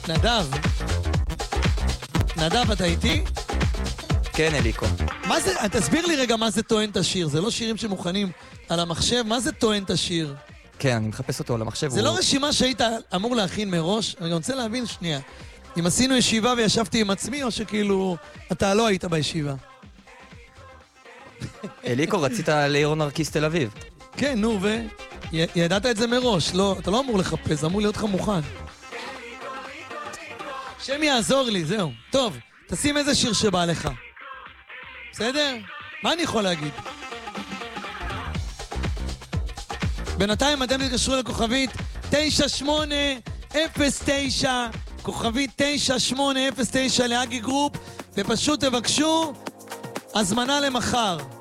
נדב, אתה איתי? כן, אליקו. מה זה, תסביר לי רגע מה זה טוען את השיר. זה לא שירים שמוכנים על המחשב, מה זה טוען את השיר? כן, אני מחפש אותו על המחשב. זה לא רשימה שהיית אמור להכין מראש? אני רוצה להבין שנייה. אם עשינו ישיבה וישבתי עם עצמי, או שכאילו אתה לא היית בישיבה? אליקו, רצית לירון ארקיס תל אביב. כן, נו, ידעת את זה מראש. לא, אתה לא אמור לחפש, אמור להיות לך מוכן. שם יעזור לי, זהו. טוב, תשים איזה שיר שבא לך. בסדר? מה אני יכול להגיד? בינתיים אתם תתקשרו לכוכבית 9809, כוכבית 9809 לאגי גרופ, ופשוט תבקשו הזמנה למחר.